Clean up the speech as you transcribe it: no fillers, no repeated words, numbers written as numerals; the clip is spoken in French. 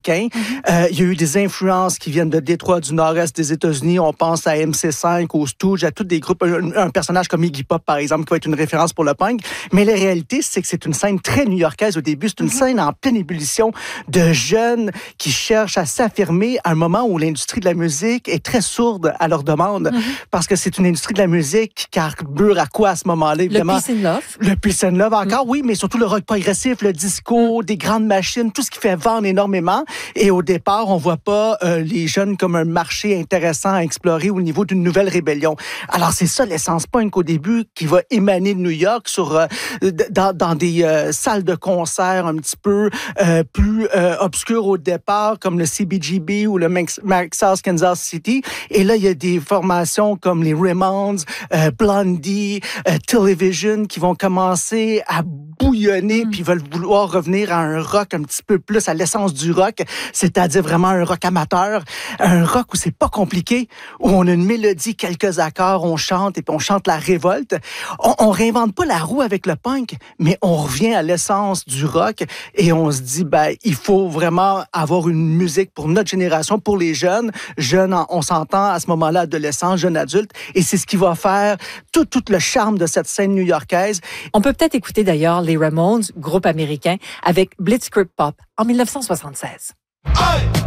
Il y a eu des influences qui viennent de Détroit, du nord-est des États-Unis. On pense à MC5, aux Stooges, à tous des groupes. Un personnage comme Iggy Pop, par exemple, qui va être une référence pour le punk. Mais la réalité, c'est que c'est une scène très new-yorkaise au début. C'est une scène en pleine ébullition de jeunes qui cherchent à s'affirmer à un moment où l'industrie de la musique est très sourde à leur demande. Parce que c'est une industrie de la musique qui carbure à quoi à ce moment-là, évidemment? Le peace and love. Le peace and love encore, oui, mais surtout le rock progressif, le disco, des grandes machines, tout ce qui fait vendre énormément. Et au départ, on voit pas les jeunes comme un marché intéressant à explorer au niveau d'une nouvelle rébellion. Alors, c'est ça l'essence punk au début qui va émaner de New York dans des salles de concert un petit peu plus obscures au départ, comme le CBGB ou le Max's Kansas City. Et là, il y a des formations comme les Ramones, Blondie, Television qui vont commencer à bouillonner puis veulent vouloir revenir à un rock un petit peu plus à l'essence du rock, c'est-à-dire vraiment un rock amateur, un rock où c'est pas compliqué, où on a une mélodie, quelques accords, on chante et puis on chante la révolte. On réinvente pas la roue avec le punk, mais on revient à l'essence du rock et on se dit, il faut vraiment avoir une musique pour notre génération, pour les jeunes. Jeunes, on s'entend à ce moment-là, adolescents, jeunes adultes, et c'est ce qui va faire tout le charme de cette scène new-yorkaise. On peut peut-être écouter d'ailleurs les Ramones, groupe américain, avec Blitzkrieg Pop en 1976. Hey!